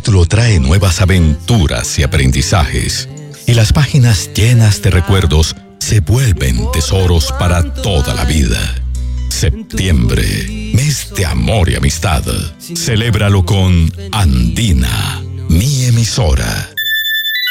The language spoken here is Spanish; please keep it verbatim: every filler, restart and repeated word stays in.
capítulo trae nuevas aventuras y aprendizajes, y las páginas llenas de recuerdos se vuelven tesoros para toda la vida. Septiembre, mes de amor y amistad. Celébralo con Andina, mi emisora.